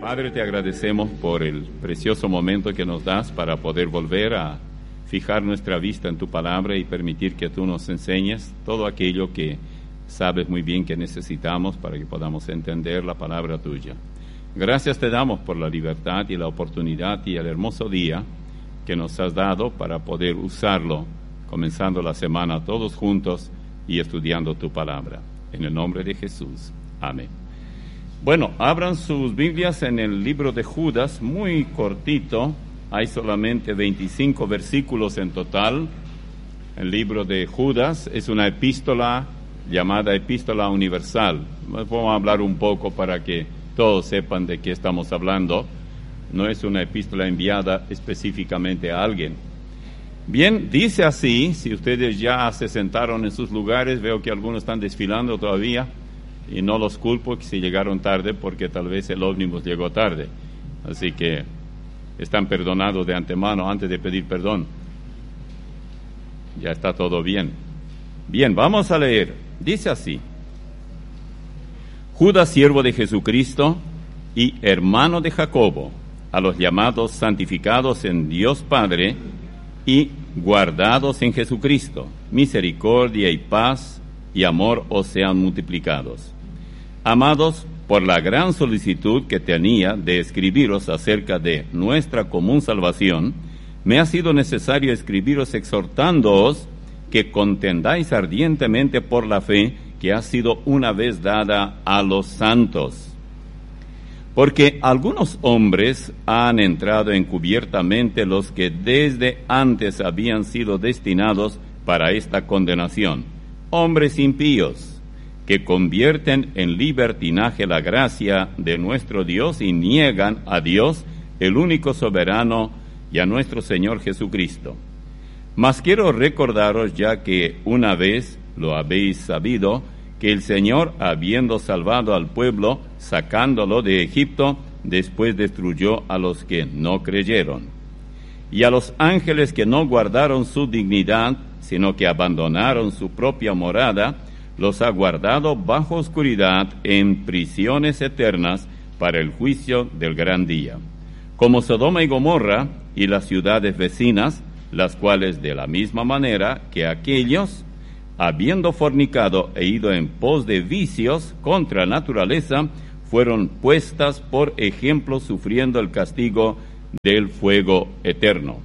Padre, te agradecemos por el precioso momento que nos das para poder volver a fijar nuestra vista en tu palabra y permitir que tú nos enseñes todo aquello que sabes muy bien que necesitamos para que podamos entender la palabra tuya. Gracias te damos por la libertad y la oportunidad y el hermoso día que nos has dado para poder usarlo, comenzando la semana todos juntos y estudiando tu palabra. En el nombre de Jesús. Amén. Bueno, abran sus Biblias en el libro de Judas, muy cortito, hay solamente 25 versículos en total. El libro de Judas es una epístola llamada Epístola Universal. Vamos a hablar un poco para que todos sepan de qué estamos hablando. No es una epístola enviada específicamente a alguien. Bien, dice así, si ustedes ya se sentaron en sus lugares, veo que algunos están desfilando todavía, y no los culpo que si llegaron tarde, porque tal vez el ómnibus llegó tarde. Así que están perdonados de antemano antes de pedir perdón. Ya está todo bien. Bien, vamos a leer. Dice así: Judas, siervo de Jesucristo y hermano de Jacobo, a los llamados santificados en Dios Padre y guardados en Jesucristo, misericordia y paz y amor os sean multiplicados. Amados, por la gran solicitud que tenía de escribiros acerca de nuestra común salvación, me ha sido necesario escribiros exhortándoos que contendáis ardientemente por la fe que ha sido una vez dada a los santos. Porque algunos hombres han entrado encubiertamente, los que desde antes habían sido destinados para esta condenación, hombres impíos, que convierten en libertinaje la gracia de nuestro Dios y niegan a Dios, el único soberano, y a nuestro Señor Jesucristo. Mas quiero recordaros, ya que una vez lo habéis sabido, que el Señor, habiendo salvado al pueblo, sacándolo de Egipto, después destruyó a los que no creyeron. Y a los ángeles que no guardaron su dignidad, sino que abandonaron su propia morada, los ha guardado bajo oscuridad en prisiones eternas para el juicio del gran día. Como Sodoma y Gomorra y las ciudades vecinas, las cuales de la misma manera que aquellos, habiendo fornicado e ido en pos de vicios contra naturaleza, fueron puestas por ejemplo sufriendo el castigo del fuego eterno.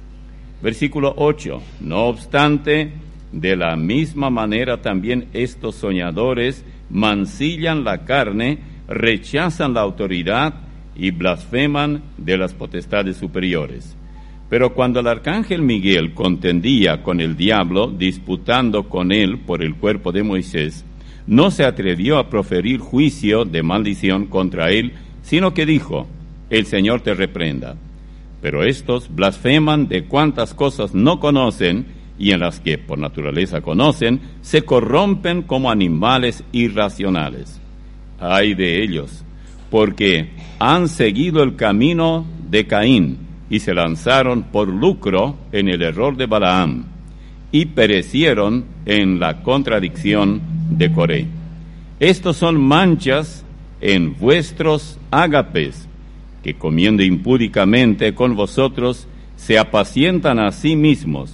Versículo 8. No obstante, de la misma manera también estos soñadores mancillan la carne, rechazan la autoridad y blasfeman de las potestades superiores. Pero cuando el arcángel Miguel contendía con el diablo, disputando con él por el cuerpo de Moisés, no se atrevió a proferir juicio de maldición contra él, sino que dijo: el Señor te reprenda. Pero estos blasfeman de cuantas cosas no conocen, y en las que por naturaleza conocen, se corrompen como animales irracionales. Ay de ellos, porque han seguido el camino de Caín, y se lanzaron por lucro en el error de Balaam, y perecieron en la contradicción de Coré. Estos son manchas en vuestros ágapes, que comiendo impúdicamente con vosotros, se apacientan a sí mismos,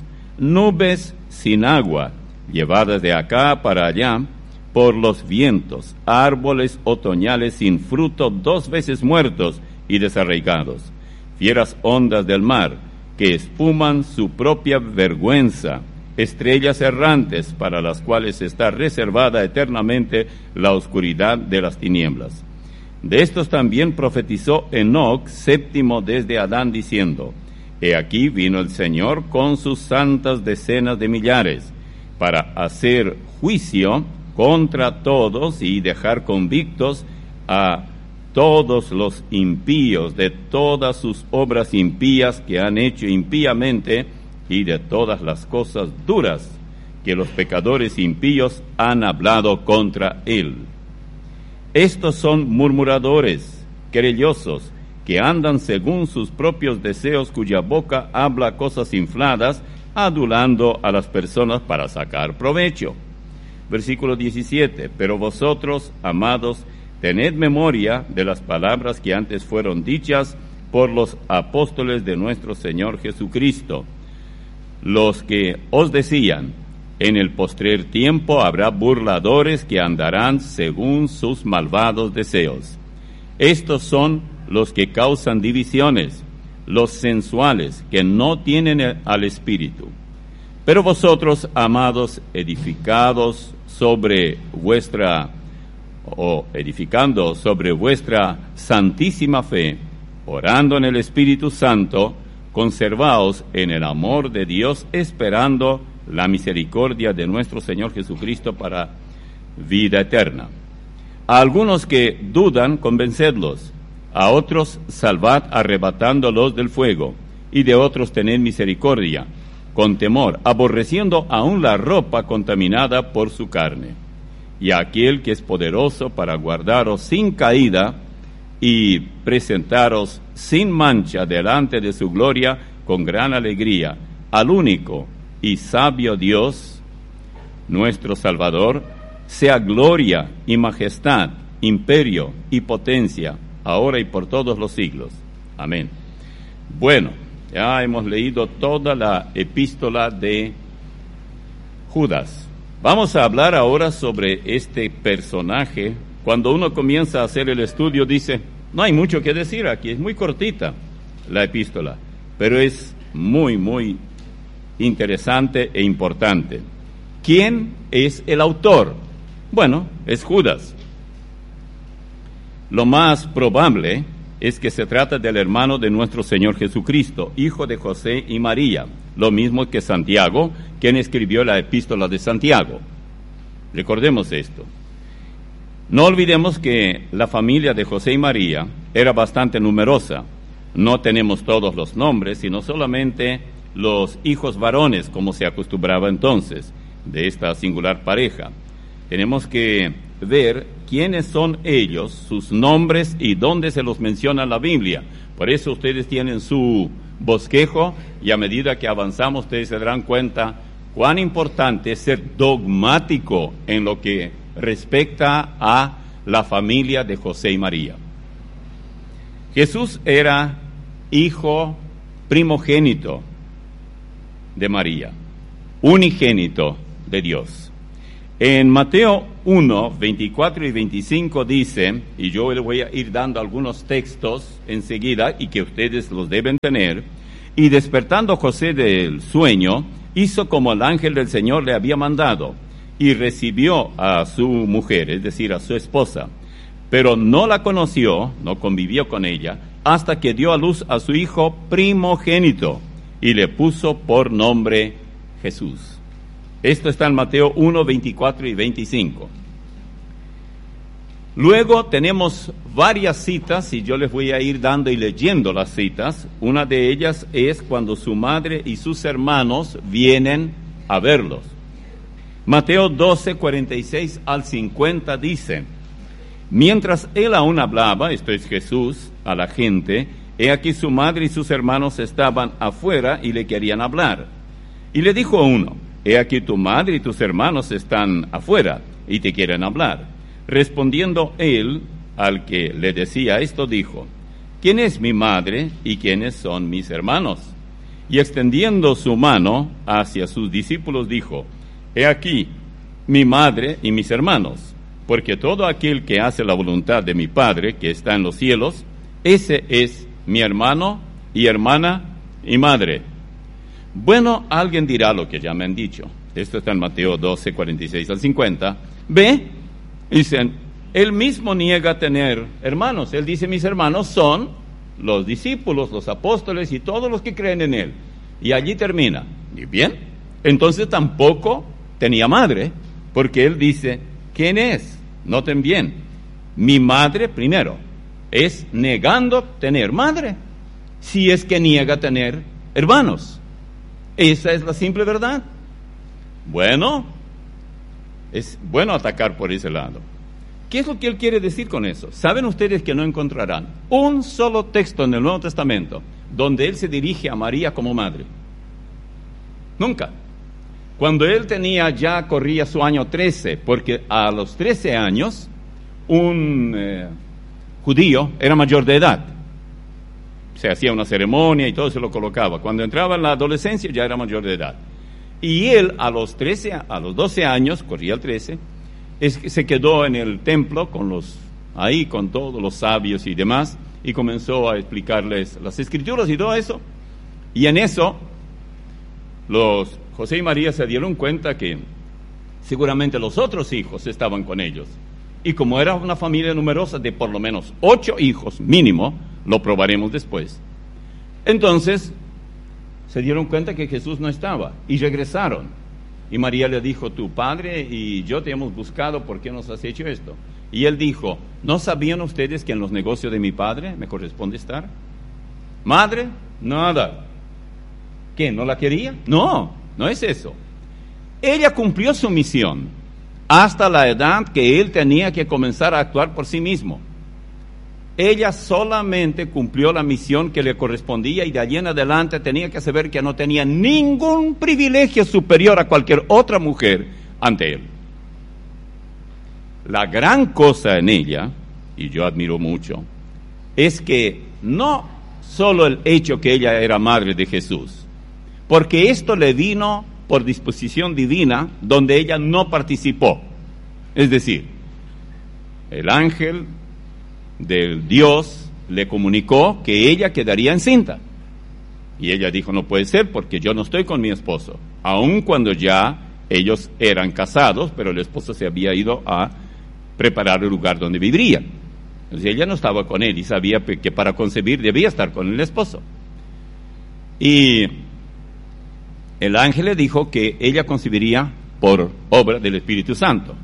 nubes sin agua, llevadas de acá para allá por los vientos, árboles otoñales sin fruto, 2 veces muertos y desarraigados, fieras ondas del mar, que espuman su propia vergüenza, estrellas errantes para las cuales está reservada eternamente la oscuridad de las tinieblas. De estos también profetizó Enoc, séptimo desde Adán, diciendo: He aquí vino el Señor con sus santas decenas de millares, para hacer juicio contra todos y dejar convictos a todos los impíos de todas sus obras impías que han hecho impíamente, y de todas las cosas duras que los pecadores impíos han hablado contra él. Estos son murmuradores, querellosos, que andan según sus propios deseos, cuya boca habla cosas infladas, adulando a las personas para sacar provecho. Versículo 17. Pero vosotros, amados, tened memoria de las palabras que antes fueron dichas por los apóstoles de nuestro Señor Jesucristo, los que os decían: en el postrer tiempo habrá burladores que andarán según sus malvados deseos. Estos son los que causan divisiones, los sensuales, que no tienen al Espíritu. Pero vosotros, amados, edificando sobre vuestra santísima fe, orando en el Espíritu Santo, conservaos en el amor de Dios, esperando la misericordia de nuestro Señor Jesucristo para vida eterna. A algunos que dudan, convencedlos; a otros salvad arrebatándolos del fuego, y de otros tened misericordia, con temor, aborreciendo aún la ropa contaminada por su carne. Y a aquel que es poderoso para guardaros sin caída y presentaros sin mancha delante de su gloria con gran alegría, al único y sabio Dios, nuestro Salvador, sea gloria y majestad, imperio y potencia, ahora y por todos los siglos. Amén. Bueno, ya hemos leído toda la epístola de Judas. Vamos a hablar ahora sobre este personaje. Cuando uno comienza a hacer el estudio, dice: no hay mucho que decir aquí, es muy cortita la epístola, pero es muy, muy interesante e importante. ¿Quién es el autor? Bueno, es Judas. Lo más probable es que se trata del hermano de nuestro Señor Jesucristo, hijo de José y María, lo mismo que Santiago, quien escribió la epístola de Santiago. Recordemos esto. No olvidemos que la familia de José y María era bastante numerosa. No tenemos todos los nombres, sino solamente los hijos varones, como se acostumbraba entonces, de esta singular pareja. Tenemos que ver quiénes son ellos, sus nombres y dónde se los menciona la Biblia. Por eso ustedes tienen su bosquejo, y a medida que avanzamos ustedes se darán cuenta cuán importante es ser dogmático en lo que respecta a la familia de José y María. Jesús era hijo primogénito de María, unigénito de Dios. En Mateo 1, 24 y 25 dice, y yo le voy a ir dando algunos textos enseguida y que ustedes los deben tener: y despertando José del sueño, hizo como el ángel del Señor le había mandado, y recibió a su mujer, es decir, a su esposa, pero no la conoció, no convivió con ella, hasta que dio a luz a su hijo primogénito, y le puso por nombre Jesús. Esto está en Mateo 1, 24 y 25. Luego tenemos varias citas, y yo les voy a ir dando y leyendo las citas. Una de ellas es cuando su madre y sus hermanos vienen a verlos. Mateo 12, 46 al 50 dice: mientras él aún hablaba, esto es Jesús, a la gente, he aquí su madre y sus hermanos estaban afuera y le querían hablar. Y le dijo uno: he aquí tu madre y tus hermanos están afuera y te quieren hablar. Respondiendo él al que le decía esto, dijo: ¿quién es mi madre y quiénes son mis hermanos? Y extendiendo su mano hacia sus discípulos dijo: he aquí mi madre y mis hermanos, porque todo aquel que hace la voluntad de mi Padre que está en los cielos, ese es mi hermano y hermana y madre. Bueno, alguien dirá lo que ya me han dicho. Esto está en Mateo 12, 46 al 50. Ve, dicen, él mismo niega tener hermanos. Él dice: mis hermanos son los discípulos, los apóstoles y todos los que creen en él. Y allí termina. Y bien, entonces tampoco tenía madre, porque él dice: ¿quién es? Noten bien, mi madre primero. Es negando tener madre, si es que niega tener hermanos. Esa es la simple verdad. Bueno, es bueno atacar por ese lado. ¿Qué es lo que él quiere decir con eso? ¿Saben ustedes que no encontrarán un solo texto en el Nuevo Testamento donde él se dirige a María como madre? Nunca. Cuando él corría su año 13, porque a los 13 años un judío era mayor de edad. Se hacía una ceremonia y todo se lo colocaba. Cuando entraba en la adolescencia ya era mayor de edad. Y él a los 12 años, corría el 13, se quedó en el templo con todos los sabios y demás, y comenzó a explicarles las escrituras y todo eso. Y en eso, José y María se dieron cuenta que seguramente los otros hijos estaban con ellos. Y como era una familia numerosa de por lo menos 8 hijos mínimo, lo probaremos después. Entonces, se dieron cuenta que Jesús no estaba y regresaron. Y María le dijo, tu padre y yo te hemos buscado, ¿por qué nos has hecho esto? Y él dijo, ¿no sabían ustedes que en los negocios de mi padre me corresponde estar? Madre, nada. ¿Qué, no la quería? No es eso. Ella cumplió su misión hasta la edad que él tenía que comenzar a actuar por sí mismo. Ella solamente cumplió la misión que le correspondía y de allí en adelante tenía que saber que no tenía ningún privilegio superior a cualquier otra mujer ante él. La gran cosa en ella, y yo admiro mucho, es que no solo el hecho que ella era madre de Jesús, porque esto le vino por disposición divina donde ella no participó. Es decir, el ángel del Dios le comunicó que ella quedaría encinta. Y ella dijo, no puede ser porque yo no estoy con mi esposo. Aun cuando ya ellos eran casados, pero el esposo se había ido a preparar el lugar donde vivirían. Entonces ella no estaba con él y sabía que para concebir debía estar con el esposo. Y el ángel le dijo que ella concebiría por obra del Espíritu Santo.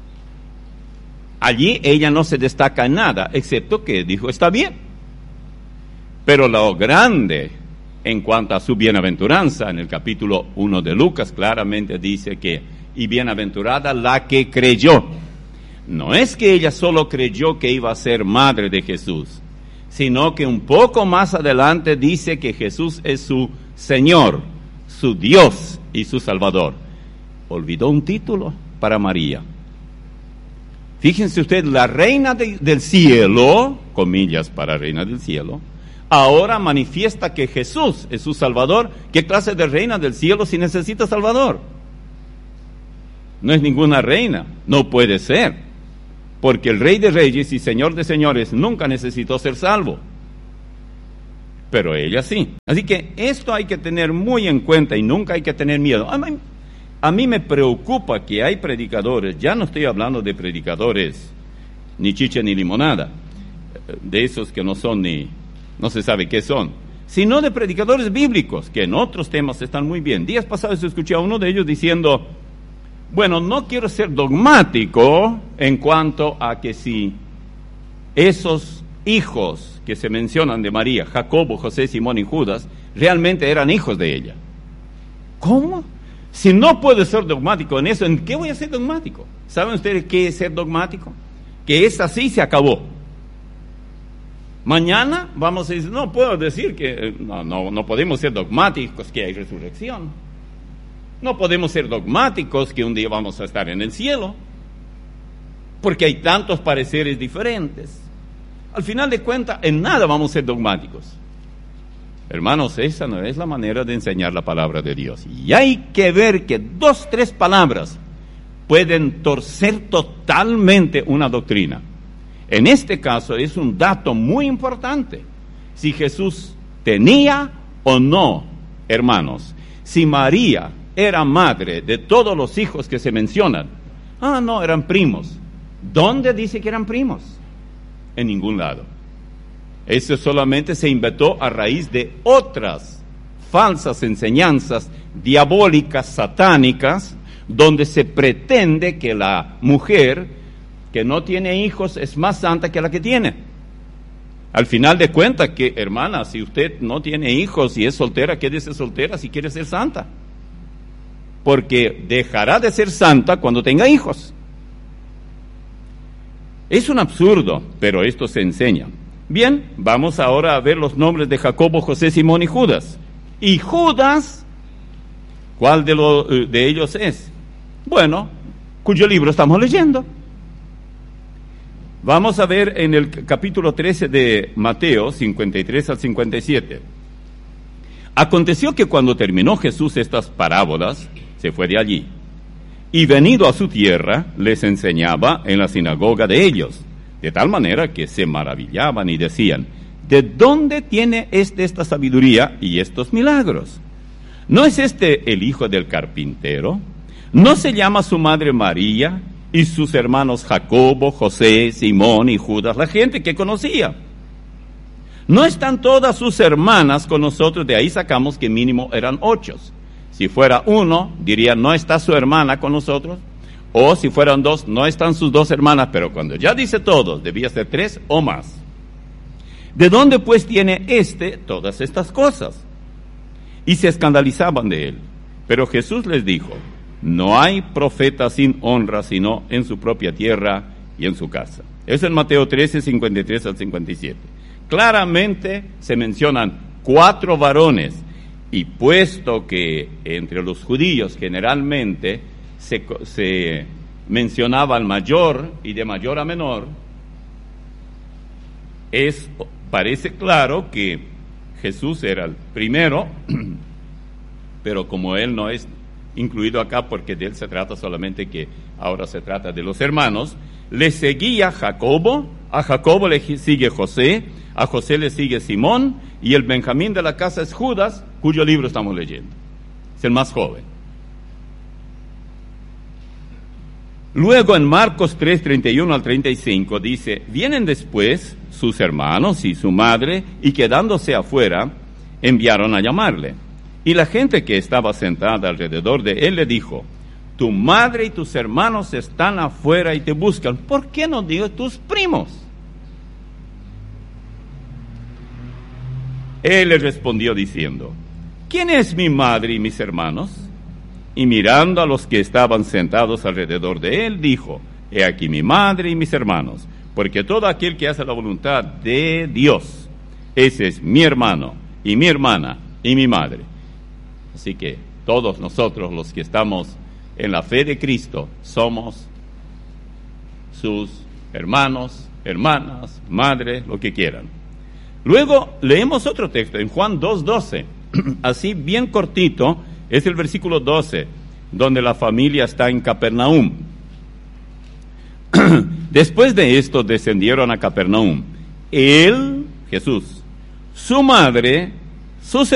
Allí ella no se destaca en nada, excepto que dijo, está bien. Pero lo grande en cuanto a su bienaventuranza, en el capítulo 1 de Lucas, claramente dice que, y bienaventurada la que creyó. No es que ella solo creyó que iba a ser madre de Jesús, sino que un poco más adelante dice que Jesús es su Señor, su Dios y su Salvador. Olvidó un título para María. Fíjense usted, la reina del cielo, comillas para reina del cielo, ahora manifiesta que Jesús es su Salvador. ¿Qué clase de reina del cielo si necesita Salvador? No es ninguna reina, no puede ser, porque el Rey de Reyes y Señor de Señores nunca necesitó ser salvo, pero ella sí. Así que esto hay que tener muy en cuenta y nunca hay que tener miedo. A mí me preocupa que hay predicadores, ya no estoy hablando de predicadores ni chicha ni limonada, de esos que no se sabe qué son, sino de predicadores bíblicos, que en otros temas están muy bien. Días pasados escuché a uno de ellos diciendo, bueno, no quiero ser dogmático en cuanto a que si esos hijos que se mencionan de María, Jacobo, José, Simón y Judas, realmente eran hijos de ella. ¿Cómo? Si no puedo ser dogmático en eso, ¿en qué voy a ser dogmático? ¿Saben ustedes qué es ser dogmático? Que es así, se acabó. Mañana vamos a decir, no puedo decir que no podemos ser dogmáticos que hay resurrección. No podemos ser dogmáticos que un día vamos a estar en el cielo, porque hay tantos pareceres diferentes. Al final de cuentas, en nada vamos a ser dogmáticos. Hermanos, esa no es la manera de enseñar la palabra de Dios. Y hay que ver que 2, 3 palabras pueden torcer totalmente una doctrina. En este caso es un dato muy importante. Si Jesús tenía o no hermanos. Si María era madre de todos los hijos que se mencionan. No, eran primos. ¿Dónde dice que eran primos? En ningún lado. Eso solamente se inventó a raíz de otras falsas enseñanzas diabólicas, satánicas, donde se pretende que la mujer que no tiene hijos es más santa que la que tiene. Al final de cuentas, que hermana, si usted no tiene hijos y es soltera, quédese soltera si quiere ser santa. Porque dejará de ser santa cuando tenga hijos. Es un absurdo, pero esto se enseña. Bien, vamos ahora a ver los nombres de Jacobo, José, Simón y Judas. Y Judas, ¿cuál de ellos es? Bueno, cuyo libro estamos leyendo. Vamos a ver en el capítulo 13 de Mateo, 53 al 57. Aconteció que cuando terminó Jesús estas parábolas, se fue de allí. Y venido a su tierra, les enseñaba en la sinagoga de ellos, de tal manera que se maravillaban y decían: ¿de dónde tiene esta sabiduría y estos milagros? ¿No es este el hijo del carpintero? ¿No se llama su madre María y sus hermanos Jacobo, José, Simón y Judas, la gente que conocía? ¿No están todas sus hermanas con nosotros? De ahí sacamos que mínimo eran 8. Si fuera 1, diría, ¿no está su hermana con nosotros? O si fueran 2, no están sus 2 hermanas, pero cuando ya dice todos, debía ser 3 o más. ¿De dónde pues tiene todas estas cosas? Y se escandalizaban de él. Pero Jesús les dijo: no hay profeta sin honra sino en su propia tierra y en su casa. Eso en Mateo 13, 53 al 57. Claramente se mencionan 4 varones, y puesto que entre los judíos generalmente se mencionaba al mayor y de mayor a menor, parece claro que Jesús era el primero, pero como él no es incluido acá porque de él se trata solamente, que ahora se trata de los hermanos, le seguía Jacobo, a Jacobo le sigue José, a José le sigue Simón, y el Benjamín de la casa es Judas, cuyo libro estamos leyendo. Es el más joven. Luego en Marcos 3, 31 al 35 dice: vienen después sus hermanos y su madre, y quedándose afuera, enviaron a llamarle. Y la gente que estaba sentada alrededor de él le dijo: tu madre y tus hermanos están afuera y te buscan. ¿Por qué no digo tus primos? Él les respondió diciendo: ¿quién es mi madre y mis hermanos? Y mirando a los que estaban sentados alrededor de él, dijo: he aquí mi madre y mis hermanos, porque todo aquel que hace la voluntad de Dios, ese es mi hermano y mi hermana y mi madre. Así que todos nosotros los que estamos en la fe de Cristo somos sus hermanos, hermanas, madre, lo que quieran. Luego leemos otro texto en Juan 2:12, así bien cortito, es el versículo 12, donde la familia está en Capernaum. Después de esto descendieron a Capernaum. Él, Jesús, su madre, sus